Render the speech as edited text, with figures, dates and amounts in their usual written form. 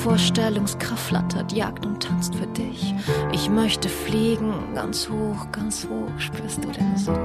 Vorstellungskraft flattert, jagt und tanzt für dich. Ich möchte fliegen, ganz hoch, spürst du den Sog?